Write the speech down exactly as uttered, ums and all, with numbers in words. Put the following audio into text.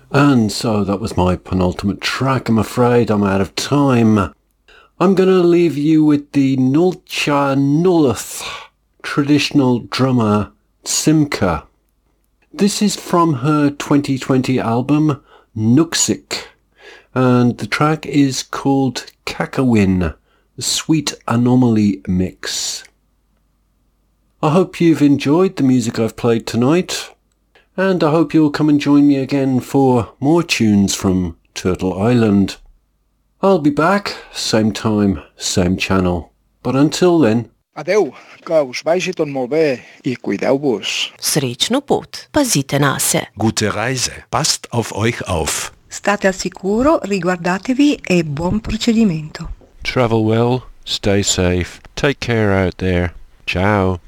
And so that was my penultimate track. I'm afraid I'm out of time. I'm going to leave you with the Nulcha Nullath traditional drummer Simca. This is from her twenty twenty album Nuksik, and the track is called Kakawin, the Sweet Anomaly Mix. I hope you've enjoyed the music I've played tonight, and I hope you'll come and join me again for more tunes from Turtle Island. I'll be back, same time, same channel. But until then... Adeu, que us vagi tot molt bé i cuideu-vos. Srećnu put, pazite na se. Gute Reise, passt auf euch auf. State al sicuro, riguardatevi e buon procedimento. Travel well, stay safe, take care out there. Ciao.